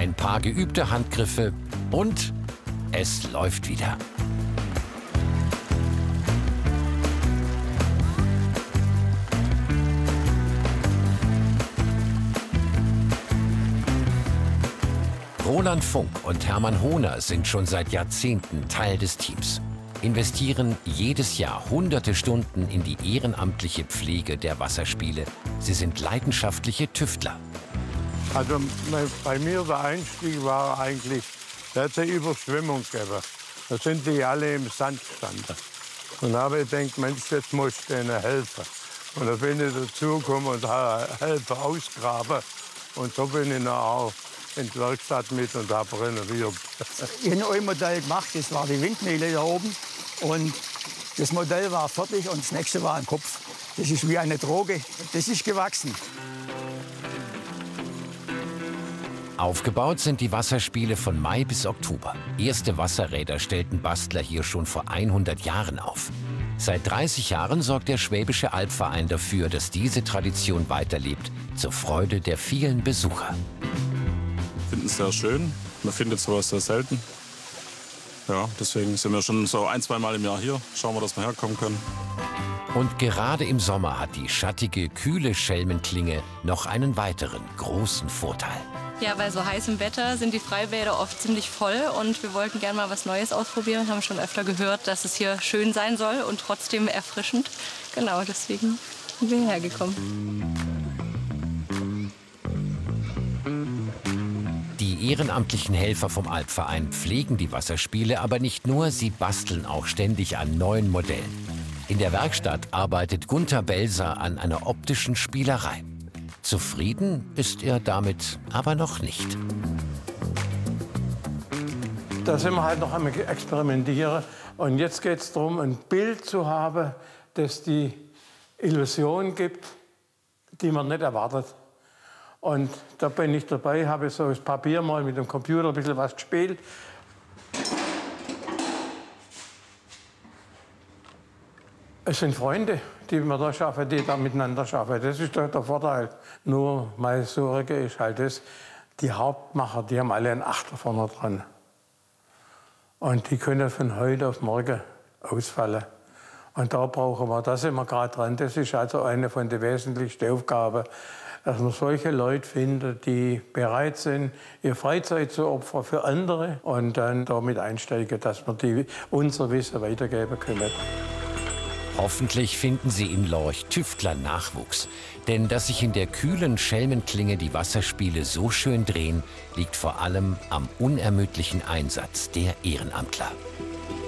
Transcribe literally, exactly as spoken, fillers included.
Ein paar geübte Handgriffe und es läuft wieder. Roland Funk und Hermann Hohner sind schon seit Jahrzehnten Teil des Teams, investieren jedes Jahr hunderte Stunden in die ehrenamtliche Pflege der Wasserspiele. Sie sind leidenschaftliche Tüftler. Also bei mir der Einstieg war eigentlich, da hat es eine Überschwemmung gegeben. Da sind die alle im Sand gestanden. Und da habe ich gedacht, Mensch, jetzt muss ich denen helfen. Und da bin ich dazugekommen und habe helfen ausgraben. Und so bin ich dann auch in die Werkstatt mit und habe renoviert. Ich habe ein Modell gemacht, das war die Windmühle da oben. Und das Modell war fertig und das nächste war ein Kopf. Das ist wie eine Droge, das ist gewachsen. Aufgebaut sind die Wasserspiele von Mai bis Oktober. Erste Wasserräder stellten Bastler hier schon vor hundert Jahren auf. Seit dreißig Jahren sorgt der Schwäbische Albverein dafür, dass diese Tradition weiterlebt, zur Freude der vielen Besucher. Wir finden es sehr schön. Man findet sowas sehr selten. Ja, deswegen sind wir schon so ein, zwei Mal im Jahr hier. Schauen wir, dass wir herkommen können. Und gerade im Sommer hat die schattige, kühle Schelmenklinge noch einen weiteren großen Vorteil. Ja, bei so heißem Wetter sind die Freibäder oft ziemlich voll und wir wollten gerne mal was Neues ausprobieren. Wir haben schon öfter gehört, dass es hier schön sein soll und trotzdem erfrischend. Genau, deswegen sind wir hierher gekommen. Die ehrenamtlichen Helfer vom Albverein pflegen die Wasserspiele aber nicht nur, sie basteln auch ständig an neuen Modellen. In der Werkstatt arbeitet Gunther Belser an einer optischen Spielerei. Zufrieden ist er damit aber noch nicht. Da sind wir halt noch einmal experimentieren. Und jetzt geht es darum, ein Bild zu haben, das die Illusion gibt, die man nicht erwartet. Und da bin ich dabei, habe so das Papier mal mit dem Computer ein bisschen was gespielt. Es sind Freunde, die wir da schaffen, die da miteinander schaffen. Das ist der Vorteil. Nur meine Sorge ist halt das, die Hauptmacher, die haben alle einen Achter vorne dran. Und die können von heute auf morgen ausfallen. Und da brauchen wir, da sind wir gerade dran. Das ist also eine von den wesentlichsten Aufgaben, dass man solche Leute findet, die bereit sind, ihre Freizeit zu opfern für andere und dann damit einsteigen, dass wir die, unser Wissen weitergeben können. Hoffentlich finden sie in Lorch Tüftler-Nachwuchs. Denn dass sich in der kühlen Schelmenklinge die Wasserspiele so schön drehen, liegt vor allem am unermüdlichen Einsatz der Ehrenamtler.